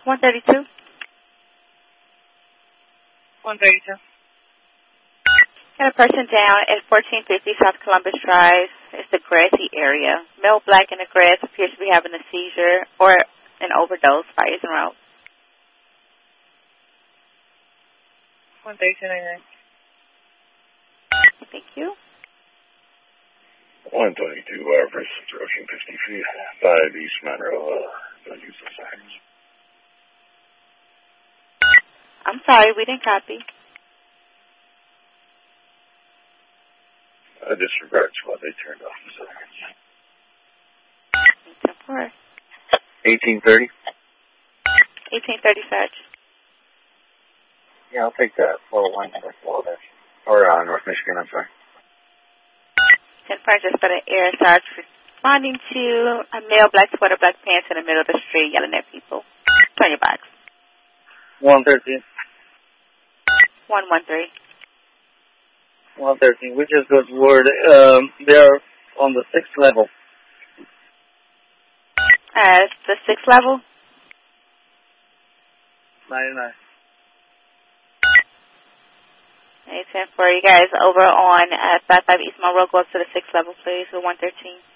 132. 132. Got a person down at 1450 South Columbus Drive. It's the grassy area. Male black in the grass appears to be having a seizure or an overdose. Fires en route. 132. Thank you. 122 Everest, approaching 50 feet, 5 East Monroe. Don't use those signs. I'm sorry, we didn't copy. Disregard what they turned off the sirens. 1830. 1830? 1830 Sarge. Yeah, I'll take that. 401 North Florida. Or North Michigan, I'm sorry. 10 just got an air Sarge responding to a male black sweater, black pants in the middle of the street yelling at people. Turn your box. 113. 113. 113. We just got word they're on the 6th level. The 6th level? 99. 810 for you guys over on 55 East Monroe. Go up to the 6th level, please, with 113.